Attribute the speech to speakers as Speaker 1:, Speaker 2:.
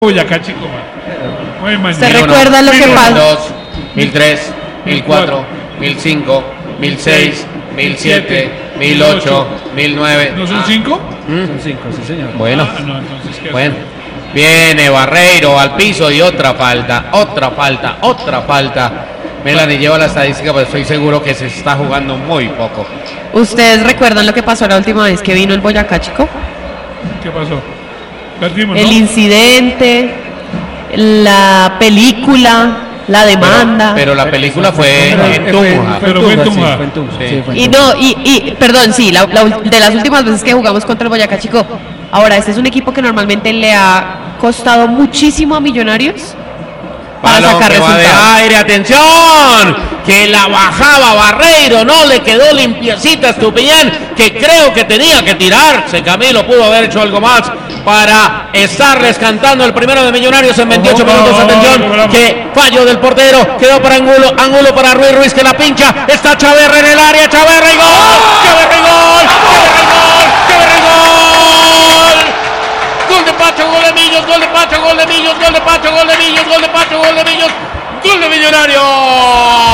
Speaker 1: Boyacá, chico, man.
Speaker 2: ¿Se recuerda lo que pasó?
Speaker 3: 2002, 2003, 2004, 2005, 2006, 2007, 2008, 2009.
Speaker 1: ¿No son 5?
Speaker 4: Son 5, sí señor.
Speaker 3: Bueno,
Speaker 1: No, entonces, ¿qué
Speaker 3: bueno. Viene Barreiro al piso y otra falta. Melanie lleva la estadística, pero estoy seguro que se está jugando muy poco.
Speaker 2: ¿Ustedes recuerdan lo que pasó la última vez que vino el Boyacá, chico?
Speaker 1: ¿Qué pasó? Perdimos,
Speaker 2: El
Speaker 1: ¿no?
Speaker 2: incidente, la película, la demanda.
Speaker 3: Pero la película fue en Tunja.
Speaker 1: Pero fue en Tunja.
Speaker 3: Sí.
Speaker 2: Y no, perdón, sí, de las últimas veces que jugamos contra el Boyacá, chico. Ahora, este es un equipo que normalmente le ha costado muchísimo a Millonarios para
Speaker 3: Balón
Speaker 2: sacar
Speaker 3: que va de
Speaker 2: resultados.
Speaker 3: aire, atención, que la bajaba Barreiro, no le quedó limpiecita a Estupiñán, que creo que tenía que tirarse. Camilo pudo haber hecho algo más para estarles cantando el primero de Millonarios en 28 minutos. Atención, que fallo del portero, quedó para Angulo para Ruiz, que la pincha, está Chaverra en el área, Chaverra y gol, Chaverra y gol, Chaverra y gol. Gol de Pacho, gol de Millos, gol de Pacho, gol de Millos, gol de Pacho, gol de Millos, gol de Pacho, gol de Millos, gol de Millonarios.